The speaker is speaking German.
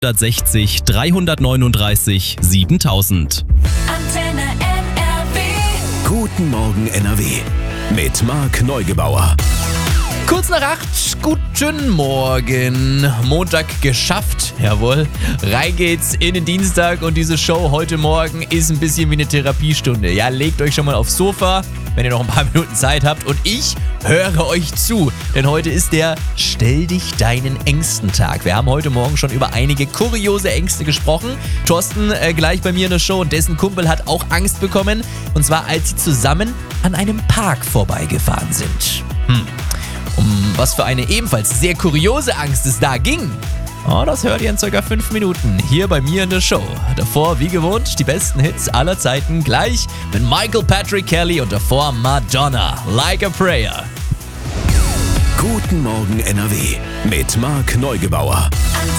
160 339 7000. Antenne NRW. Guten Morgen NRW mit Marc Neugebauer. Kurz nach 8, guten Morgen. Montag geschafft, jawohl. Rein geht's in den Dienstag und diese Show heute Morgen ist ein bisschen wie eine Therapiestunde. Ja, legt euch schon mal aufs Sofa, wenn ihr noch ein paar Minuten Zeit habt und ich höre euch zu. Denn heute ist der Stell dich deinen Ängsten-Tag. Wir haben heute Morgen schon über einige kuriose Ängste gesprochen. Thorsten gleich bei mir in der Show und dessen Kumpel hat auch Angst bekommen. Und zwar, als sie zusammen an einem Park vorbeigefahren sind. Um was für eine ebenfalls sehr kuriose Angst es da ging, das hört ihr in ca. 5 Minuten hier bei mir in der Show. Davor, wie gewohnt, die besten Hits aller Zeiten gleich mit Michael Patrick Kelly und davor Madonna, Like a Prayer. Guten Morgen NRW mit Marc Neugebauer. Antenne